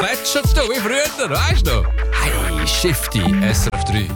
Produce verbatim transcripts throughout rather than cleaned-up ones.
plätschert es wie früher, weißt du? Hey, Shifty, S R F drei.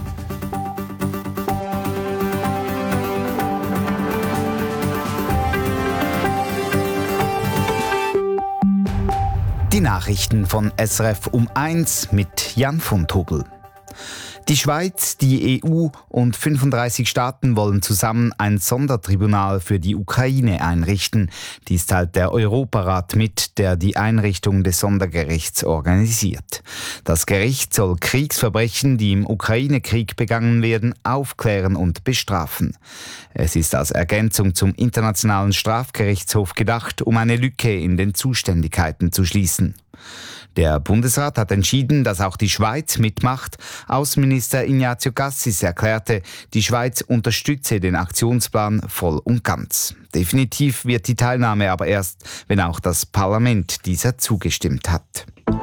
Die Nachrichten von S R F um eins mit Jan von Tobel. Die Schweiz, die E U und fünfunddreißig Staaten wollen zusammen ein Sondertribunal für die Ukraine einrichten. Dies teilt der Europarat mit, der die Einrichtung des Sondergerichts organisiert. Das Gericht soll Kriegsverbrechen, die im Ukraine-Krieg begangen werden, aufklären und bestrafen. Es ist als Ergänzung zum Internationalen Strafgerichtshof gedacht, um eine Lücke in den Zuständigkeiten zu schließen. Der Bundesrat hat entschieden, dass auch die Schweiz mitmacht. Außenminister Ignazio Cassis erklärte, die Schweiz unterstütze den Aktionsplan voll und ganz. Definitiv wird die Teilnahme aber erst, wenn auch das Parlament dieser zugestimmt hat.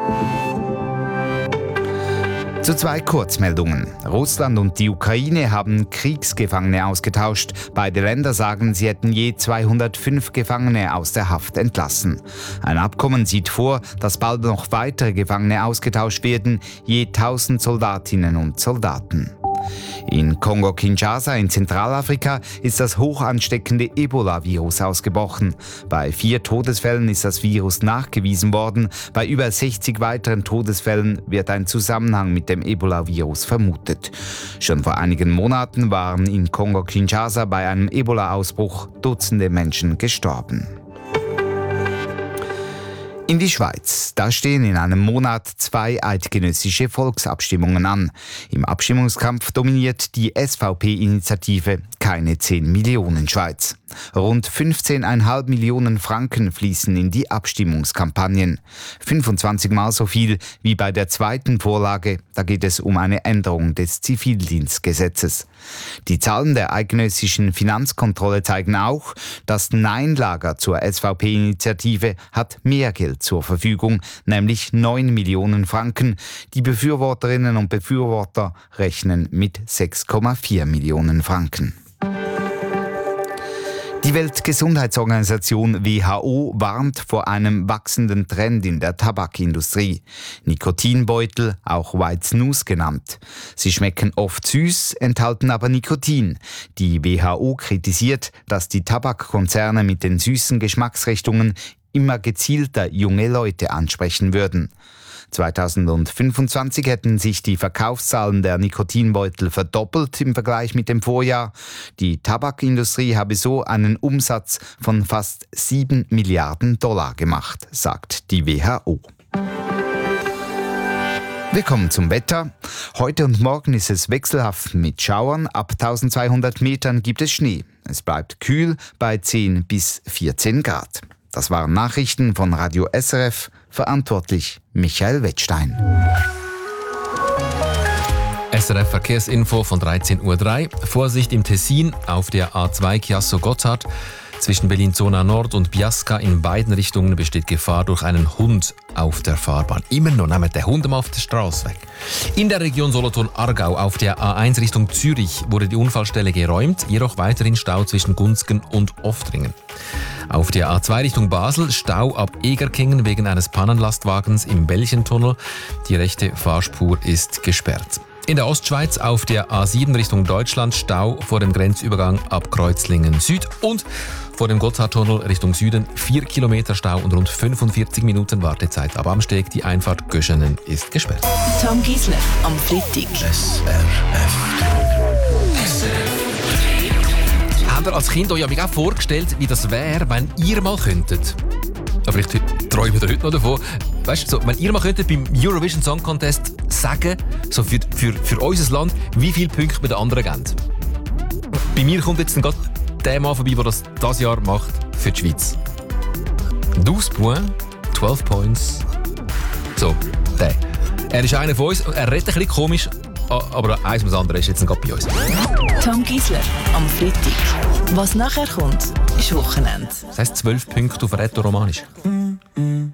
Zu zwei Kurzmeldungen. Russland und die Ukraine haben Kriegsgefangene ausgetauscht. Beide Länder sagen, sie hätten je zweihundertfünf Gefangene aus der Haft entlassen. Ein Abkommen sieht vor, dass bald noch weitere Gefangene ausgetauscht werden, je tausend Soldatinnen und Soldaten. In Kongo-Kinshasa in Zentralafrika ist das hoch ansteckende Ebola-Virus ausgebrochen. Bei vier Todesfällen ist das Virus nachgewiesen worden. Bei über sechzig weiteren Todesfällen wird ein Zusammenhang mit dem Ebola-Virus vermutet. Schon vor einigen Monaten waren in Kongo-Kinshasa bei einem Ebola-Ausbruch Dutzende Menschen gestorben. In die Schweiz. Da stehen in einem Monat zwei eidgenössische Volksabstimmungen an. Im Abstimmungskampf dominiert die S V P-Initiative Keine zehn Millionen Schweiz. Rund fünfzehn Komma fünf Millionen Franken fließen in die Abstimmungskampagnen. fünfundzwanzig Mal so viel wie bei der zweiten Vorlage. Da geht es um eine Änderung des Zivildienstgesetzes. Die Zahlen der eidgenössischen Finanzkontrolle zeigen auch, das Nein-Lager zur S V P-Initiative hat mehr Geld zur Verfügung, nämlich neun Millionen Franken. Die Befürworterinnen und Befürworter rechnen mit sechs Komma vier Millionen Franken. Die Weltgesundheitsorganisation W H O warnt vor einem wachsenden Trend in der Tabakindustrie. Nikotinbeutel, auch White Snus genannt. Sie schmecken oft süß, enthalten aber Nikotin. Die W H O kritisiert, dass die Tabakkonzerne mit den süßen Geschmacksrichtungen immer gezielter junge Leute ansprechen würden. zweitausendfünfundzwanzig hätten sich die Verkaufszahlen der Nikotinbeutel verdoppelt im Vergleich mit dem Vorjahr. Die Tabakindustrie habe so einen Umsatz von fast sieben Milliarden Dollar gemacht, sagt die W H O. Wir kommen zum Wetter. Heute und morgen ist es wechselhaft mit Schauern. Ab eintausendzweihundert Metern gibt es Schnee. Es bleibt kühl bei zehn bis vierzehn Grad. Das waren Nachrichten von Radio S R F, verantwortlich Michael Wettstein. S R F Verkehrsinfo von dreizehn Uhr drei. Vorsicht im Tessin auf der A zwei Chiasso-Gotthard. Zwischen Bellinzona Nord und Biasca in beiden Richtungen besteht Gefahr durch einen Hund auf der Fahrbahn. Immer noch nehmen der Hund mal auf der Straße weg. In der Region Solothurn-Aargau auf der A eins Richtung Zürich wurde die Unfallstelle geräumt, jedoch weiterhin Stau zwischen Gunzgen und Oftringen. Auf der A zwei Richtung Basel Stau ab Egerkingen wegen eines Pannenlastwagens im Belchentunnel. Die rechte Fahrspur ist gesperrt. In der Ostschweiz auf der A sieben Richtung Deutschland Stau vor dem Grenzübergang ab Kreuzlingen Süd und vor dem Gotthardtunnel Richtung Süden vier Kilometer Stau und rund fünfundvierzig Minuten Wartezeit. Aber am Steg die Einfahrt Göschenen ist gesperrt. Tom Gisler am Freitag. S R F. Habt ihr als Kind euch auch vorgestellt, wie das wäre, wenn ihr mal könntet? Aber vielleicht träumt ihr heute noch davon. Weißt du, so, wenn ihr mal könntet beim Eurovision Song Contest sagen, so für, für, für unser Land, wie viele Punkte wir den anderen geben. Bei mir kommt jetzt gerade der Mann vorbei, der das dieses Jahr macht für die Schweiz. zwölf Points, zwölf Points. So, der. Er ist einer von uns, er redet ein bisschen komisch, aber eins und das andere ist jetzt gerade bei uns. Tom Gisler am Freitag. Was nachher kommt, ist Wochenende. Das heisst zwölf Punkte auf Rätoromanisch.